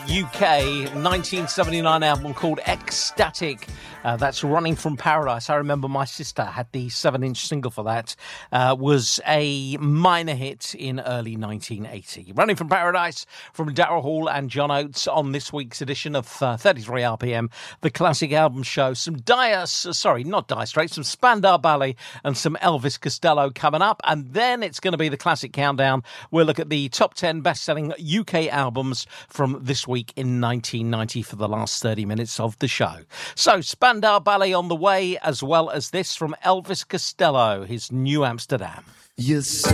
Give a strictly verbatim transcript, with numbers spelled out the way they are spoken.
U K nineteen seventy-nine album called Ecstatic. Uh, that's Running from Paradise. I remember my sister had the seven-inch single for that. Uh, was a minor hit in early nineteen eighty. Running from Paradise from Daryl Hall and John Oates on this week's edition of uh, thirty-three R P M, the Classic Album Show. Some Dire, sorry, not Dire Straits, some Spandau Ballet and some Elvis Costello coming up. And then it's going to be the Classic Countdown. We'll look at the top ten best-selling U K albums from this week in nineteen ninety for the last thirty minutes of the show. So, Spandau Ballet on the way, as well as this from Elvis Costello, his New Amsterdam. Yes.